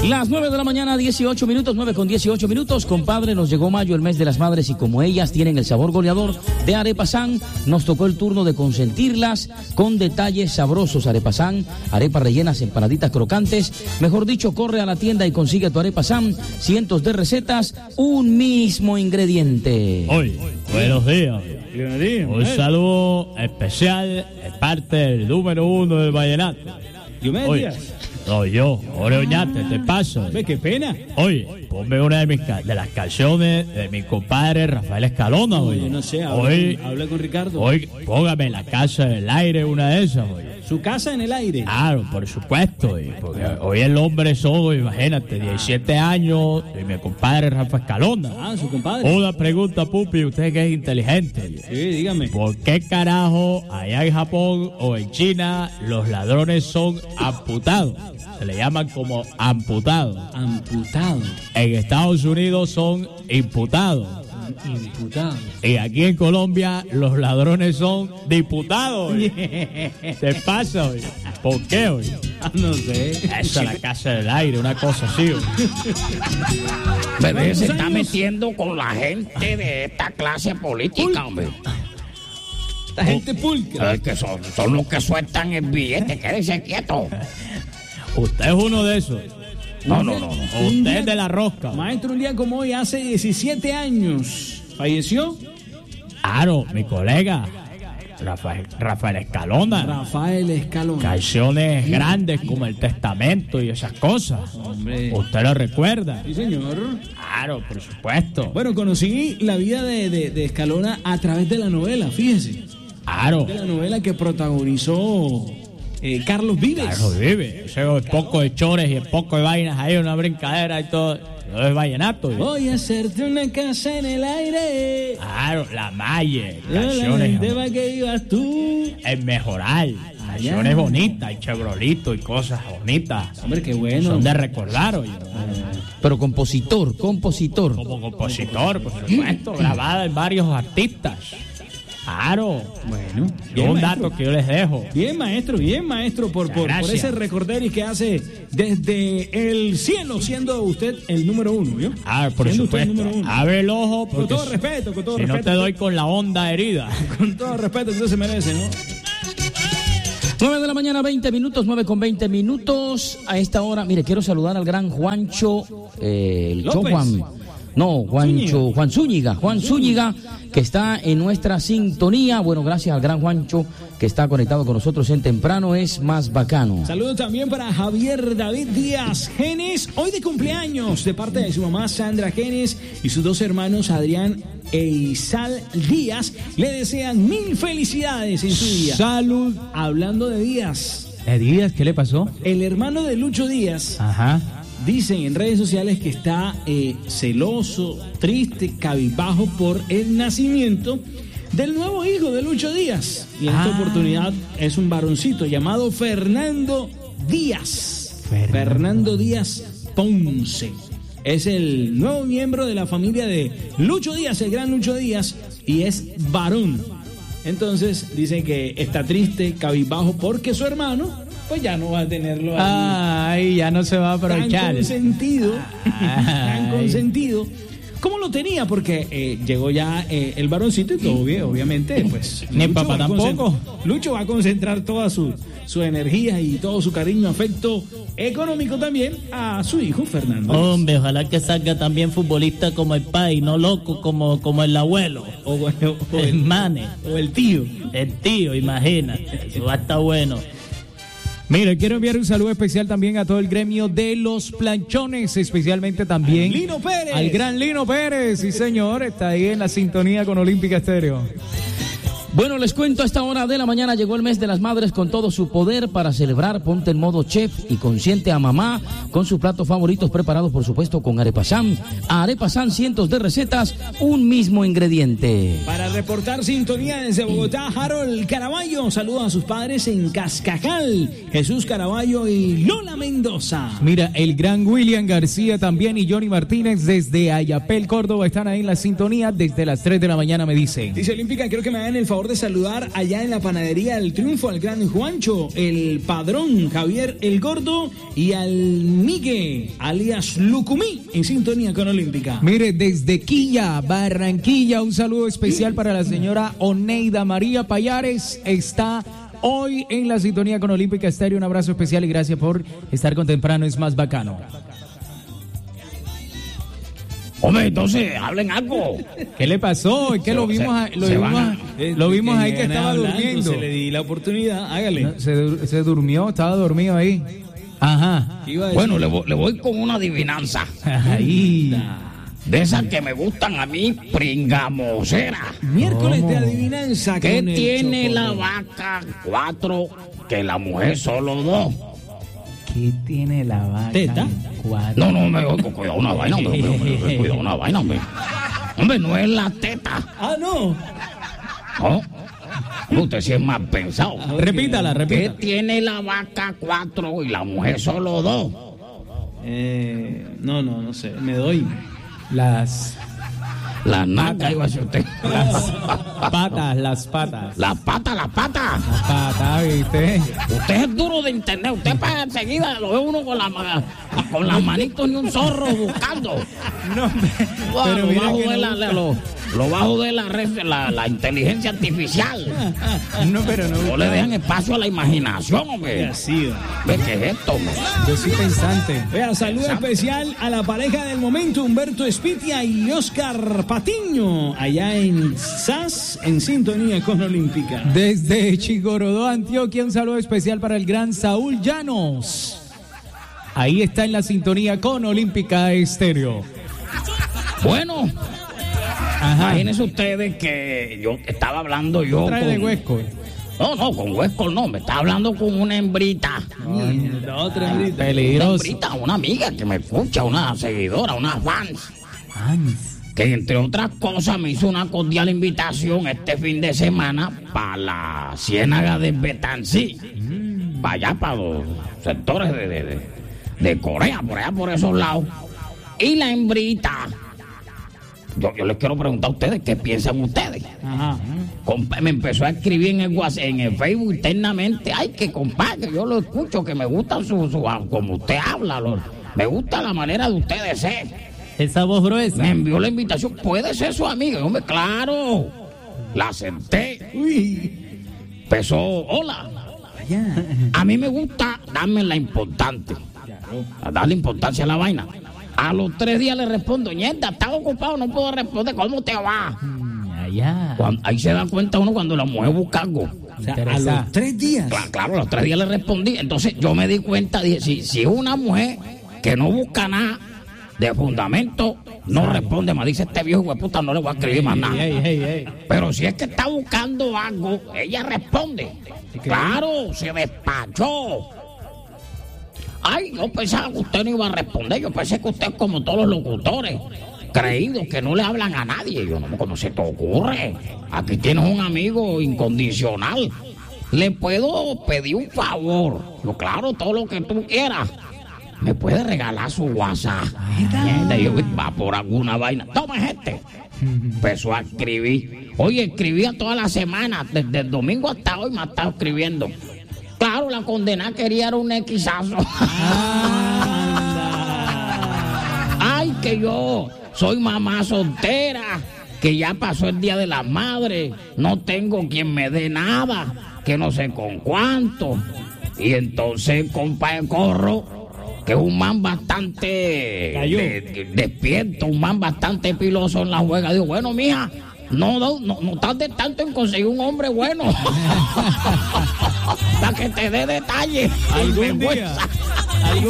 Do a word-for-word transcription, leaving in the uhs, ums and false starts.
Las nueve de la mañana, dieciocho minutos, nueve con dieciocho minutos. Compadre, nos llegó mayo, el mes de las madres, y como ellas tienen el sabor goleador de Arepasan, nos tocó el turno de consentirlas con detalles sabrosos. Arepasan, arepas rellenas, empanaditas crocantes. Mejor dicho, corre a la tienda y consigue tu Arepasan. Cientos de recetas, un mismo ingrediente. Hoy, buenos días. Un saludo especial de parte del número uno del vallenato. Diomedes. No, yo, Oreoñate, te paso. Ve, qué pena. Oye, ponme una de, mis ca- de las canciones de mi compadre Rafael Escalona, oye. Oye, no sé, habla, Hoy, con, habla con Ricardo. Hoy, póngame La Casa del Aire, una de esas, oye. Su casa en el aire. Claro, por supuesto, oye, porque hoy el hombre son, imagínate, diecisiete años, y mi compadre Rafael Escalona. Ah, su compadre. Una pregunta, Pupi, usted que es inteligente, oye. Sí, dígame. ¿Por qué carajo allá en Japón o en China los ladrones son amputados? Se le llaman como amputados. Amputado. En Estados Unidos son imputados. Imputado. Y aquí en Colombia los ladrones son diputados. ¿Te pasa, oye? ¿Por qué, oye? No sé. Eso es La Casa del Aire, una cosa así, oye. Bebé se está metiendo con la gente de esta clase política, hombre. Esta gente pulcra. Es que son, son los que sueltan el billete, quédese quieto. Usted es uno de esos. No, no, no, no. Usted es de la rosca. Maestro, un día como hoy, hace diecisiete años, falleció Claro, mi colega Rafael, Rafael Escalona. Rafael Escalona. Canciones grandes como El Testamento y esas cosas. Hombre. ¿Usted lo recuerda? Sí, señor. Claro, por supuesto. Bueno, conocí la vida de, de, de Escalona a través de la novela, fíjese. Claro. De la novela que protagonizó eh, Carlos Vives. Carlos Vives. Ese es poco de chores y poco de vainas ahí, una brincadera y todo. No es vallenato. ¿Eh? Voy a hacerte una casa en el aire. Claro, La Malle. La Canciones. gente va que vivas tú. El Mejoral. Canciones bonitas y chevrolito y cosas bonitas. Hombre, qué bueno. Son de recordar, oye. Pero compositor, compositor. Como compositor, por supuesto, grabada en varios artistas. Claro. Bueno, Y bien, un maestro. dato que yo les dejo. Bien, maestro, bien, maestro, por, por, por Gracias. ese recorderis que hace desde el cielo, siendo usted el número uno, ¿vio? Ah, por Siendo usted el supuesto. número uno. Abre el ojo Con porque todo respeto, con todo si no respeto. te doy con la onda herida. Con todo respeto que usted se merece, ¿no? nueve de la mañana, veinte minutos, nueve con veinte minutos. A esta hora, mire, quiero saludar al gran Juancho, eh, el Cho López. Juan. No, Juancho, Juan Zúñiga, Juan Zúñiga, que está en nuestra sintonía. Bueno, gracias al gran Juancho que está conectado con nosotros en Temprano es Más Bacano. Saludos también para Javier David Díaz Genes, hoy de cumpleaños, de parte de su mamá Sandra Genes y sus dos hermanos Adrián e Isal Díaz. Le desean mil felicidades en su día. Salud. Hablando de Díaz, ¿Eh, Díaz, qué le pasó? el hermano de Lucho Díaz, Ajá. dicen en redes sociales que está eh, celoso, triste, cabizbajo por el nacimiento del nuevo hijo de Lucho Díaz. Y en esta Ah. oportunidad es un varoncito llamado Fernando Díaz. Fernando. Fernando Díaz Ponce. Es el nuevo miembro de la familia de Lucho Díaz, el gran Lucho Díaz, y es varón. Entonces dicen que está triste, cabizbajo, porque su hermano pues ya no va a tenerlo ahí. Ay, ya no se va a Tan aprovechar. consentido, tan Ay. consentido. ¿Cómo lo tenía? Porque eh, llegó ya eh, el varoncito y todo bien, obviamente, pues. Ni Lucho papá va a tampoco. concent- Lucho va a concentrar toda su, su energía y todo su cariño, afecto económico también a su hijo Fernando. Hombre, ojalá que salga también futbolista como el pai, no loco como, como el abuelo. O, o- o El el, mane, o el tío. el tío, imagínate. Eso va a estar bueno. Mire, quiero enviar un saludo especial también a todo el gremio de los planchones, especialmente también Lino Pérez. al gran Lino Pérez, sí señor, está ahí en la sintonía con Olímpica Estéreo. Bueno, les cuento, a esta hora de la mañana llegó el mes de las madres con todo su poder para celebrar. Ponte en modo chef y consiente a mamá con sus platos favoritos preparados, por supuesto, con Arepasan. Arepasan, cientos de recetas, un mismo ingrediente. Para reportar sintonía desde Bogotá, Harold Caraballo. Saludos a sus padres en Cascajal, Jesús Caraballo y Lola Mendoza. Mira, el gran William García también y Johnny Martínez desde Ayapel, Córdoba, están ahí en la sintonía desde las tres de la mañana, me dicen. Dice Olímpica, quiero que me hagan el favor favor de saludar allá en la panadería del Triunfo al gran Juancho, el padrón Javier el Gordo y al Migue, alias Lucumí, en sintonía con Olímpica. Mire, desde Quilla, Barranquilla, un saludo especial para la señora Oneida María Payares. Está hoy en la sintonía con Olímpica Estéreo. Un abrazo especial y gracias por estar con Temprano es Más Bacano. Hombre, entonces, hablen algo. ¿Qué le pasó? Es que Se- lo vimos, se- a- lo se vimos, van a- Eh, lo vimos ahí que que estaba hablando, durmiendo. Se le di la oportunidad, hágale. No, se, dur- se durmió, estaba dormido ahí. Ajá. ¿Qué iba a decir? Bueno, le voy, le voy con una adivinanza. Ahí. De esas que me gustan a mí, pringamosera. Miércoles ¿Cómo? de adivinanza. ¿Qué con el tiene la Chocorrol. vaca cuatro que la mujer solo dos? ¿Qué tiene la vaca? ¿Teta? Cuatro. No, no, me cuidado una vaina, hombre, hombre, hombre, cuidado una vaina, hombre. Hombre, no es la teta, Ah, no. ¿no? Usted sí es más pensado. Repítala, ¿Qué repítala. tiene la vaca cuatro y la mujer solo dos? Eh, no, no, no sé. Me doy. Las La naca, iba a decir usted. patas, las patas. La pata, la pata. Las patas, ¿viste? Usted es duro de internet. Usted para enseguida lo ve uno con la ma- con las manitos ni un zorro buscando. No, Wow, pero lo mira bajo que de no la, gusta. la- lo, lo bajo de la red, la, la inteligencia artificial. No, pero no. No le dejan espacio a la imaginación, Y hombre. así. ¿Ve qué es esto, hombre? Yo soy pensante. Vea, saludo especial a la pareja del momento, Humberto Espitia y Oscar Patiño, allá en S A S, en sintonía con Olímpica. Desde Chigorodó, Antioquia, un saludo especial para el gran Saúl Llanos. Ahí está en la sintonía con Olímpica Estéreo. Bueno, Ajá. imagínense ustedes que yo estaba hablando yo Trae de con... huesco. No, no, con Huesco no, me estaba hablando con una hembrita. La otra hembrita. Una Peligroso. hembrita, una amiga que me escucha, una seguidora, una fans. Hans. Que entre otras cosas me hizo una cordial invitación este fin de semana para la ciénaga de Betancí, para allá, para los sectores de, de, de, de Corea, por allá, por esos lados. Y la hembrita, yo, yo les quiero preguntar a ustedes, ¿qué piensan ustedes? Ajá. Compa- me empezó a escribir en el WhatsApp, en el Facebook internamente, ay, que compadre, yo lo escucho, que me gusta su, su como usted habla, lo- me gusta la manera de ustedes ser. Esa voz gruesa. Me envió la invitación, puede ser su amiga, hombre, claro. La acepté. Uy. Empezó, hola. A mí me gusta darme la importante, a darle importancia a la vaina. A los tres días le respondo, ñeta, estaba ocupado, no puedo responder, ¿cómo te va? Allá. Cuando- ahí se da cuenta uno cuando la mujer busca algo. O sea, a Interesa. los tres días. Claro, claro, a los tres días le respondí. Entonces yo me di cuenta, dije, si, si es una mujer que no busca nada de fundamento, no responde más. Dice este viejo hueputa, no le voy a escribir más nada. Ey, ey, ey. Pero si es que está buscando algo, ella responde. Claro, se despachó. Ay, yo pensaba que usted no iba a responder. Yo pensé que usted es como todos los locutores, creídos que no le hablan a nadie. Yo no, ¿cómo se te ocurre? Aquí tienes un amigo incondicional. ¿Le puedo pedir un favor? Yo, claro, todo lo que tú quieras. ¿Me puede regalar su WhatsApp? Mierda, yo va por alguna vaina. Toma, gente. Empezó a escribir. Oye, escribía toda la semana, desde el domingo hasta hoy me ha estado escribiendo. Claro, la condenada quería era un equisazo. Ay, que yo soy mamá soltera, que ya pasó el Día de la Madre, no tengo quien me dé nada, que no sé con cuánto. Y entonces, compa de corro, que es un man bastante Cayó. de- de- despierto, un man bastante piloso en la juega. Digo, bueno, mija, no, no, no, no tardes tanto en conseguir un hombre bueno. Para que te dé detalles. Algún Vergüenza. día. Algún